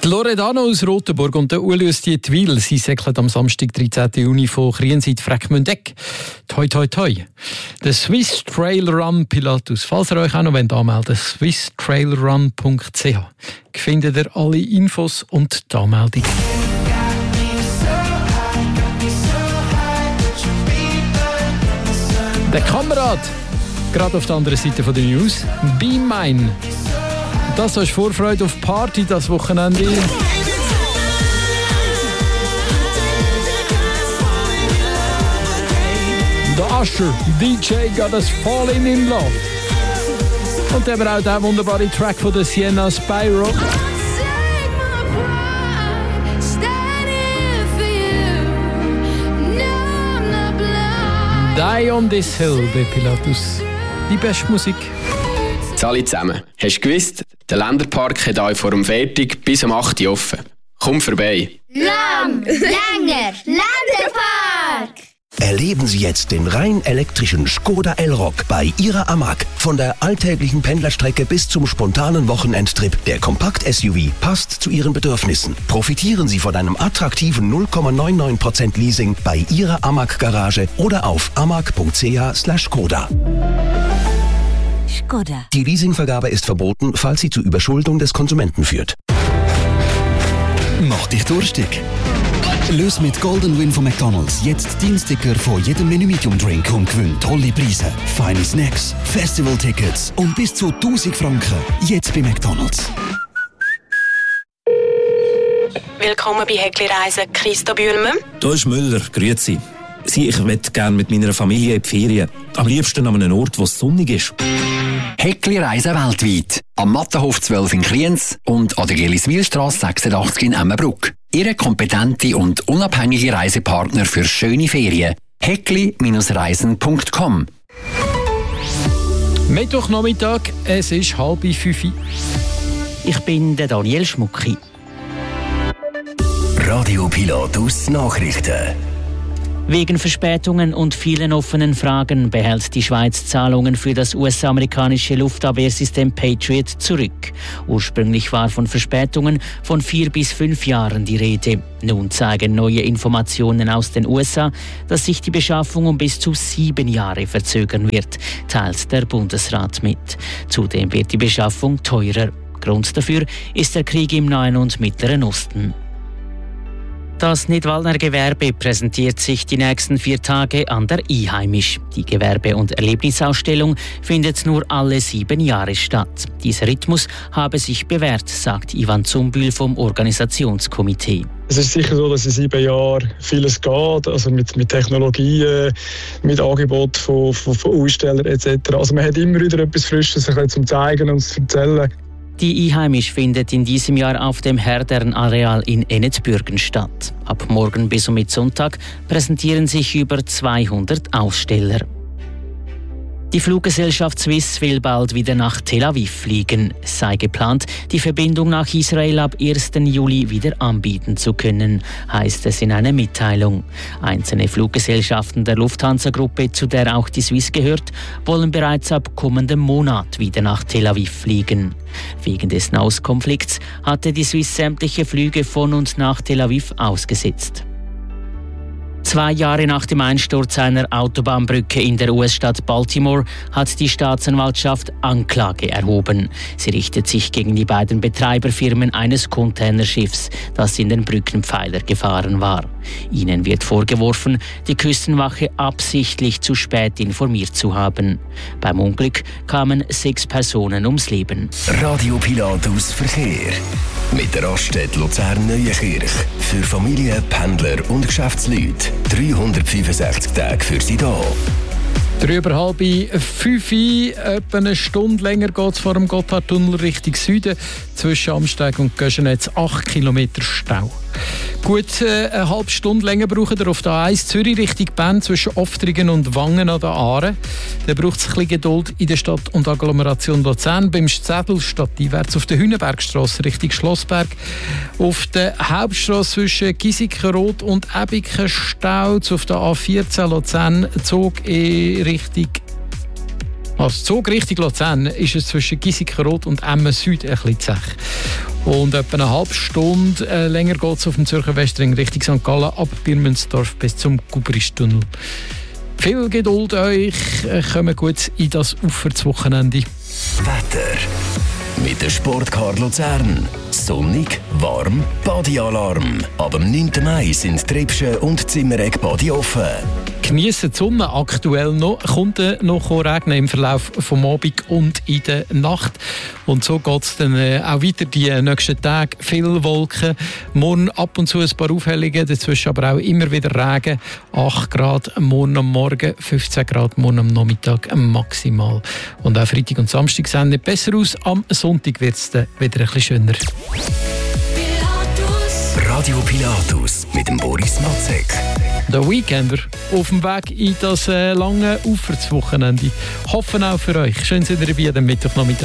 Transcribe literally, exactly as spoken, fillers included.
Die Loredano aus Rotenburg und der Uli aus Dietwil, sie säckeln am Samstag, dreizehnten Juni von Krienseit Freckmündeck. Toi, toi, toi. Der Swiss Trail Run Pilatus. Falls ihr euch auch noch anmelden wollt, swiss trail run punkt c h. Findet ihr alle Infos und die Anmeldung. Der Kamerad, gerade auf der anderen Seite der News, Be Mine. Das ist Vorfreude auf Party das Wochenende. Der Usher, D J Got Us Falling in Love. Und eben auch der wunderbare Track von der Sienna Spyro. Die on this hill bei Pilatus. Die beste Musik. Alle zusammen. Hast du gewusst, der Länderpark hat euch vor dem Fertig bis um acht Uhr offen. Komm vorbei. Lang, länger, Länderpark! Erleben Sie jetzt den rein elektrischen Skoda Elroq bei Ihrer Amag. Von der alltäglichen Pendlerstrecke bis zum spontanen Wochenendtrip. Der Kompakt-S U V passt zu Ihren Bedürfnissen. Profitieren Sie von einem attraktiven null Komma neunundneunzig Prozent Leasing bei Ihrer Amag-Garage oder auf amag punkt c h slash skoda. Skoda. Die Leasingvergabe ist verboten, falls sie zu Überschuldung des Konsumenten führt. Mach dich durstig. Löse mit Golden Win von McDonald's jetzt deinen Sticker von jedem Menü Medium Drink und gewinn tolle Preise, feine Snacks, Festival-Tickets und bis zu tausend Franken. Jetzt bei McDonald's. Willkommen bei Häckli Reisen, Christa Bühlmann. Da ist Müller, grüezi. Sie, ich möchte gerne mit meiner Familie in die Ferien. Am liebsten an einem Ort, wo es sonnig ist. Häckli Reisen weltweit. Am Mattenhof zwölf in Kriens und an der Geliswilstrasse sechsundachtzig in Emmenbruck. Ihre kompetente und unabhängige Reisepartner für schöne Ferien. häckli Reisen punkt com. Mittwochnachmittag, es ist halb fünf. Ich bin der Daniel Schmucki. Radio Pilatus Nachrichten. Wegen Verspätungen und vielen offenen Fragen behält die Schweiz Zahlungen für das U S-amerikanische Luftabwehrsystem Patriot zurück. Ursprünglich war von Verspätungen von vier bis fünf Jahren die Rede. Nun zeigen neue Informationen aus den U S A, dass sich die Beschaffung um bis zu sieben Jahre verzögern wird, teilt der Bundesrat mit. Zudem wird die Beschaffung teurer. Grund dafür ist der Krieg im Nahen und Mittleren Osten. Das Nidwaldner Gewerbe präsentiert sich die nächsten vier Tage an der Einheimisch. Die Gewerbe- und Erlebnisausstellung findet nur alle sieben Jahre statt. Dieser Rhythmus habe sich bewährt, sagt Ivan Zumbühl vom Organisationskomitee. Es ist sicher so, dass in sieben Jahren vieles geht, also mit, mit Technologien, mit Angeboten von, von, von Ausstellern et cetera. Also man hat immer wieder etwas Frisches zum Zeigen und zu erzählen. Die Einheimisch findet in diesem Jahr auf dem Herdern-Areal in Ennetbürgen statt. Ab morgen bis um Sonntag präsentieren sich über zweihundert Aussteller. Die Fluggesellschaft Swiss will bald wieder nach Tel Aviv fliegen. Es sei geplant, die Verbindung nach Israel ab ersten Juli wieder anbieten zu können, heißt es in einer Mitteilung. Einzelne Fluggesellschaften der Lufthansa-Gruppe, zu der auch die Swiss gehört, wollen bereits ab kommendem Monat wieder nach Tel Aviv fliegen. Wegen des Nahostkonflikts hatte die Swiss sämtliche Flüge von und nach Tel Aviv ausgesetzt. Zwei Jahre nach dem Einsturz einer Autobahnbrücke in der U S-Stadt Baltimore hat die Staatsanwaltschaft Anklage erhoben. Sie richtet sich gegen die beiden Betreiberfirmen eines Containerschiffs, das in den Brückenpfeiler gefahren war. Ihnen wird vorgeworfen, die Küstenwache absichtlich zu spät informiert zu haben. Beim Unglück kamen sechs Personen ums Leben. Radio Pilatus Verkehr. Mit der Raststätte Luzern-Neuenkirch. Für Familien, Pendler und Geschäftsleute. dreihundertfünfundsechzig Tage für Sie da. Drüber halb fünf, etwa eine Stunde länger geht es vor dem Gotthardtunnel Richtung Süden. Zwischen Amsteg und Göschenetz acht Kilometer Stau. Gut äh, eine halbe Stunde länger braucht ihr auf der A eins Zürich Richtung Bern zwischen Oftringen und Wangen an der Aare. Dann braucht es ein bisschen Geduld in der Stadt und Agglomeration Luzern. Beim Städel stadteinwärts auf der Hünenbergstrasse Richtung Schlossberg. Auf der Hauptstrasse zwischen Giesikenroth und Ebiken staut. Auf der A vierzehn Luzern Zug in Richtung Also Zug Richtung Luzern ist es zwischen Giesikenroth und Emmen Süd ein bisschen zäh. Und etwa eine halbe Stunde äh, länger geht es auf dem Zürcher Westring Richtung Sankt Gallen ab Birmensdorf bis zum Gubristunnel. Viel Geduld euch, äh, kommen gut in das Uferwochenende. Wetter. Mit der Sportcar Luzern. Sonnig, warm, Badi-Alarm. Ab dem neunten Mai sind Triebsche und Zimmeregg Badi offen. Geniessen die Sonne aktuell noch, kommt noch regnen im Verlauf des Abends und in der Nacht. Und so geht es dann äh, auch weiter die nächsten Tage. Viele Wolken, morgen ab und zu ein paar Aufhellungen, dazwischen aber auch immer wieder Regen. acht Grad morgen am Morgen, fünfzehn Grad morgen am Nachmittag maximal. Und auch Freitag und Samstag sehen nicht besser aus. Am Sonntag wird es dann wieder ein bisschen schöner. Radio Pilatus mit dem Boris Matzek. Der Weekender auf dem Weg in das äh, lange Uferwochenende. Hoffen auch für euch. Schön, seid ihr dabei am Mittwochnachmittag.